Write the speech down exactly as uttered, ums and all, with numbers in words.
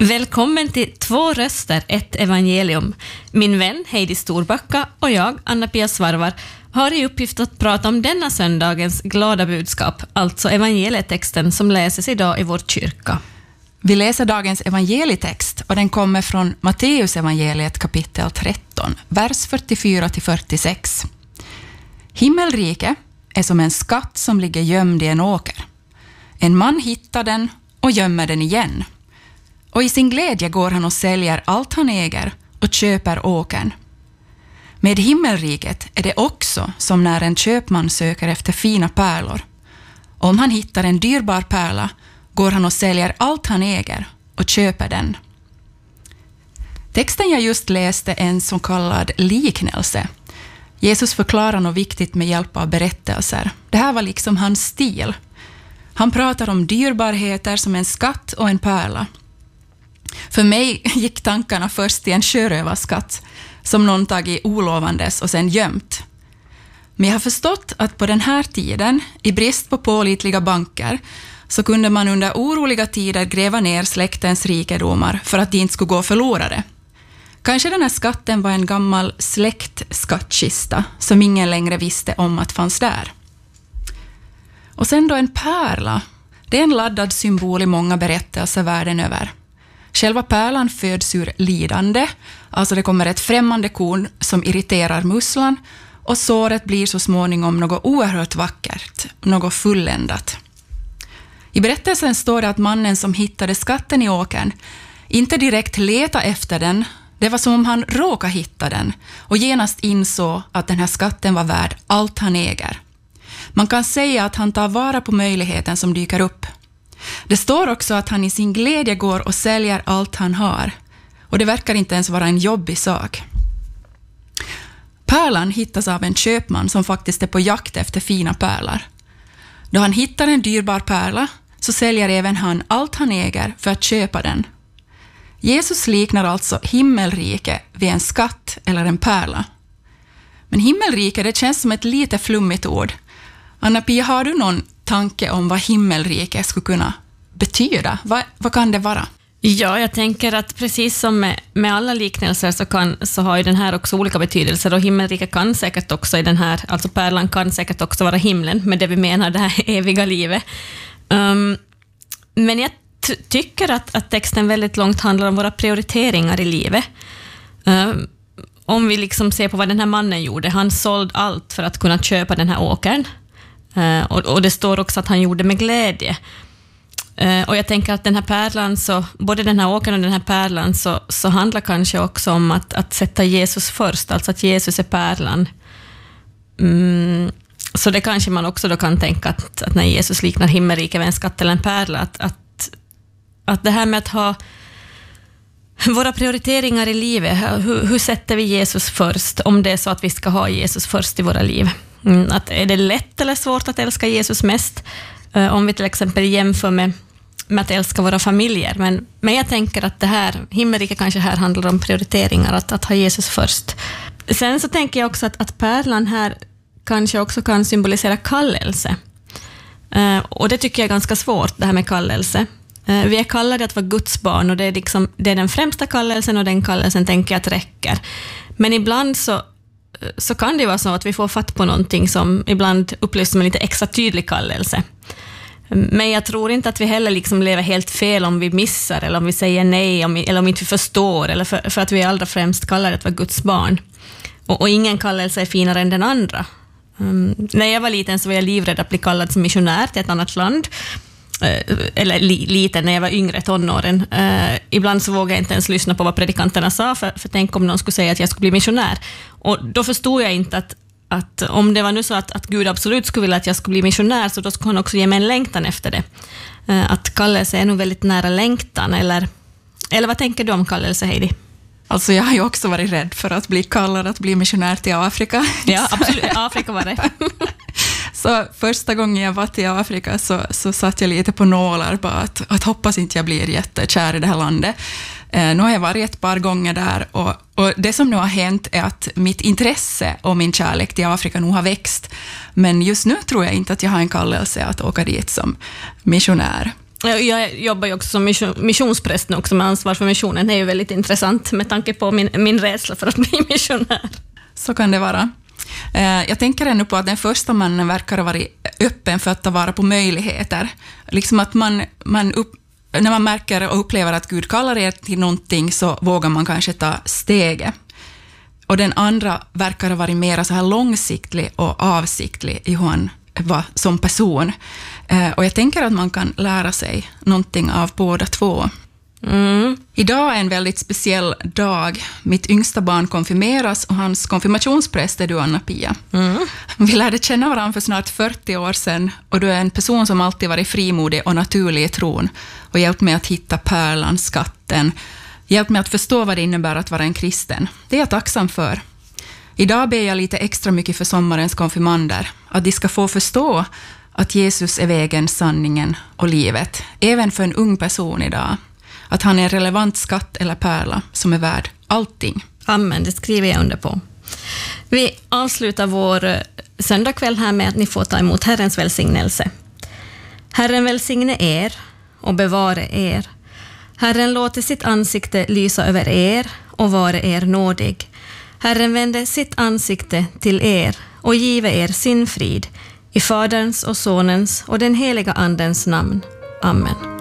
Välkommen till Två röster, ett evangelium. Min vän Heidi Storbacka och jag, Anna-Pia Svarvar, har i uppgift att prata om denna söndagens glada budskap, alltså evangelietexten som läses idag i vår kyrka. Vi läser dagens evangelietext och den kommer från Matteus evangeliet kapitel tretton, vers fyrtiofyra till fyrtiosex. Himmelrike är som en skatt som ligger gömd i en åker. En man hittar den och gömmer den igen. Och i sin glädje går han och säljer allt han äger och köper åkern. Med himmelriket är det också som när en köpman söker efter fina pärlor. Om han hittar en dyrbar pärla går han och säljer allt han äger och köper den. Texten jag just läste är en så kallad liknelse. Jesus förklarar något viktigt med hjälp av berättelser. Det här var liksom hans stil. Han pratar om dyrbarheter som en skatt och en pärla. För mig gick tankarna först till en sjörövarskatt som någon tagit olovandes och sen gömt. Men jag har förstått att på den här tiden, i brist på pålitliga banker, så kunde man under oroliga tider gräva ner släktens rikedomar för att de inte skulle gå förlorade. Kanske den här skatten var en gammal släktskattkista som ingen längre visste om att fanns där. Och sen då en pärla, det är en laddad symbol i många berättelser världen över. Själva pärlan föds ur lidande, alltså det kommer ett främmande korn som irriterar musslan och såret blir så småningom något oerhört vackert, något fulländat. I berättelsen står det att mannen som hittade skatten i åkern inte direkt letade efter den, det var som om han råkade hitta den och genast insåg att den här skatten var värd allt han äger. Man kan säga att han tar vara på möjligheten som dyker upp. Det står också att han i sin glädje går och säljer allt han har. Och det verkar inte ens vara en jobbig sak. Pärlan hittas av en köpman som faktiskt är på jakt efter fina pärlor. Då han hittar en dyrbar pärla så säljer även han allt han äger för att köpa den. Jesus liknar alltså himmelrike vid en skatt eller en pärla. Men himmelrike, det känns som ett lite flummigt ord. Anna-Pia, har du någon tanke om vad himmelrike skulle kunna betyda? Vad, vad kan det vara? Ja, jag tänker att precis som med, med alla liknelser så, kan, så har ju den här också olika betydelser, och himmelrike kan säkert också i den här, alltså pärlan kan säkert också vara himlen, med det vi menar det här eviga livet. Um, men jag t- tycker att, att texten väldigt långt handlar om våra prioriteringar i livet. Um, om vi liksom ser på vad den här mannen gjorde, han sålde allt för att kunna köpa den här åkern. Uh, och, och det står också att han gjorde med glädje. Uh, och jag tänker att den här pärlan, så, både den här åkern och den här pärlan, så, så handlar kanske också om att, att sätta Jesus först, alltså att Jesus är pärlan. Mm, så det kanske man också då kan tänka att, att när Jesus liknar himmelrike vid en skatt eller en pärla, att, att, att det här med att ha våra prioriteringar i livet, hur, hur sätter vi Jesus först, om det är så att vi ska ha Jesus först i våra liv. Mm, att är det lätt eller svårt att älska Jesus mest? Uh, om vi till exempel jämför med, med att älska våra familjer. Men, men jag tänker att det här, himmelrike kanske här handlar om prioriteringar, att, att ha Jesus först. Sen så tänker jag också att, att pärlan här kanske också kan symbolisera kallelse. Uh, och det tycker jag är ganska svårt, det här med kallelse. Uh, vi är kallade att vara Guds barn, och det är, liksom, det är den främsta kallelsen, och den kallelsen tänker jag att räcker. Men ibland så så kan det vara så att vi får fatt på någonting som ibland upplevs som en lite extra tydlig kallelse. Men jag tror inte att vi heller liksom lever helt fel om vi missar, eller om vi säger nej, om, eller om inte vi förstår, eller för, för att vi allra främst kallar det att vara Guds barn. Och, och ingen kallelse är finare än den andra. Um, när jag var liten så var jag livrädd att bli kallad som missionär till ett annat land. Eller li, liten, när jag var yngre, tonåren. Uh, ibland så vågade jag inte ens lyssna på vad predikanterna sa, för, för tänk om någon skulle säga att jag skulle bli missionär. Och då förstod jag inte att, att om det var nu så att, att Gud absolut skulle vilja att jag skulle bli missionär, så då skulle han också ge mig en längtan efter det. Uh, att kallelse är nog väldigt nära längtan, eller, eller vad tänker du om kallelse, Heidi? Alltså jag har ju också varit rädd för att bli kallad att bli missionär till Afrika. Ja, absolut. Afrika var det. Så första gången jag var till Afrika så, så satt jag lite på nålar, bara att, att hoppas inte jag blir jättekär i det här landet. Eh, nu har jag varit ett par gånger där, och, och det som nu har hänt är att mitt intresse och min kärlek till Afrika nu har växt. Men just nu tror jag inte att jag har en kallelse att åka dit som missionär. Jag jobbar ju också som mission, missionspräst nu också med ansvar för missionen. Det är ju väldigt intressant med tanke på min, min rädsla för att bli missionär. Så kan det vara. Jag tänker ännu på att den första mannen verkar ha varit öppen för att ta vara på möjligheter. Liksom att man, man upp, när man märker och upplever att Gud kallar er till någonting så vågar man kanske ta steget. Och den andra verkar ha varit mer så här långsiktig och avsiktlig i hur han var som person. Och jag tänker att man kan lära sig någonting av båda två. Mm. Idag är en väldigt speciell dag. Mitt yngsta barn konfirmeras och hans konfirmationspräst är du, Anna-Pia. Mm. Vi lärde känna varandra för snart fyrtio år sedan och du är en person som alltid varit frimodig och naturlig i tron och hjälpt mig att hitta pärlan, skatten, hjälpt mig att förstå vad det innebär att vara en kristen. Det är jag tacksam för. Idag ber jag lite extra mycket för sommarens konfirmander, att de ska få förstå att Jesus är vägen, sanningen och livet, även för en ung person idag. Att han är en relevant skatt eller pärla som är värd allting. Amen, det skriver jag under på. Vi avslutar vår söndagkväll här med att ni får ta emot Herrens välsignelse. Herren välsigne er och bevare er. Herren låter sitt ansikte lysa över er och vare er nådig. Herren vände sitt ansikte till er och give er sin frid i Faderns och Sonens och den heliga Andens namn. Amen.